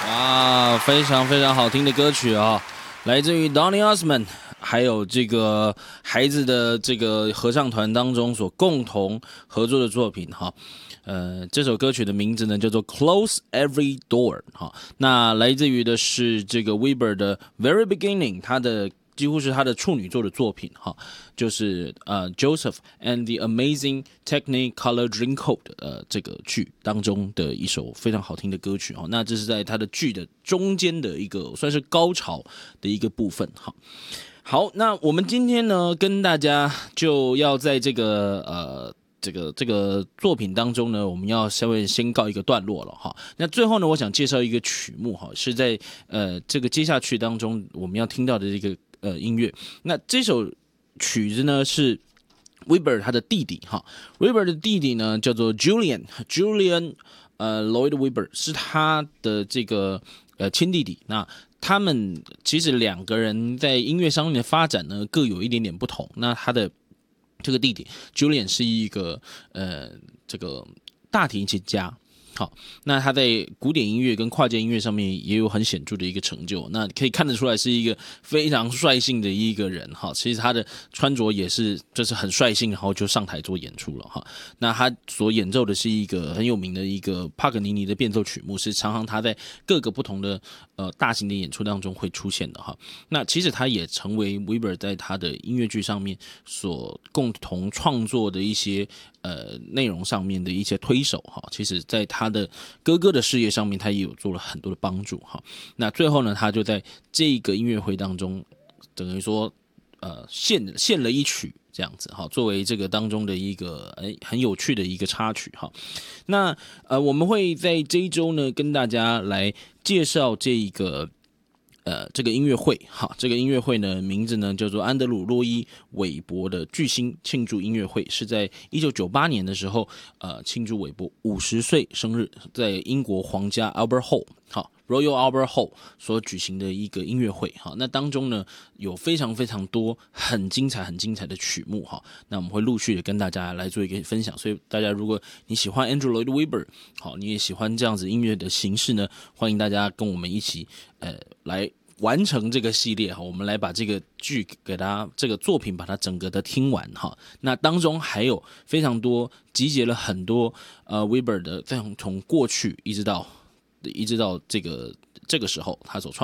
啊，非常非常好听的歌曲啊，来自于 Donny Osmond， 还有这个孩子的这个合唱团当中所共同合作的作品哈。这首歌曲的名字呢叫做 Close Every Door 哈，那来自于的是这个 Weber 的 Very Beginning， 他的几乎是他的处女作的作品哈，就是Joseph and the Amazing Technicolor Dreamcoat 这个剧当中的一首非常好听的歌曲哈。那这是在他的剧的中间的一个算是高潮的一个部分哈。好，那我们今天呢跟大家就要在这个这个作品当中呢，我们要稍微先告一个段落了哈。那最后呢，我想介绍一个曲目哈，是在这个接下去当中我们要听到的这个音乐。那这首曲子呢是 Weber 他的弟弟哈 ，Weber 的弟弟呢叫做 Julian Lloyd Webber， 是他的这个亲弟弟。那他们其实两个人在音乐上面的发展呢各有一点点不同。那他的这个弟弟 Julian 是一个这个大提琴家，好，那他在古典音乐跟跨界音乐上面也有很显著的一个成就。那可以看得出来是一个非常率性的一个人哈。其实他的穿着也是就是很率性，然后就上台做演出了哈。那他所演奏的是一个很有名的一个帕格尼尼的变奏曲目，是常常他在各个不同的大型的演出当中会出现的哈。那其实他也成为 Weber 在他的音乐剧上面所共同创作的一些内容上面的一些推手哈。其实在他的哥哥的事业上面，他也有做了很多的帮助哈。那最后呢，他就在这个音乐会当中，等于说献了一曲这样子哈，作为这个当中的一个很有趣的一个插曲哈。那我们会在这一周呢跟大家来介绍这个音乐会哈，这个音乐会呢名字呢叫做安德鲁洛伊韦伯的巨星庆祝音乐会，是在1998年的时候庆祝韦伯50岁生日，在英国皇家 Albert Hall 好 Royal Albert Hall 所举行的一个音乐会哈。那当中呢有非常非常多很精彩的曲目哈。那我们会陆续的跟大家来做一个分享，所以大家如果你喜欢 Andrew Lloyd Webber 好，你也喜欢这样子音乐的形式呢，欢迎大家跟我们一起来完成这个系列哈，我们来把这个剧给它这个作品把它整个的听完哈。那当中还有非常多集结了很多Weber 的从过去一直到这个时候他所创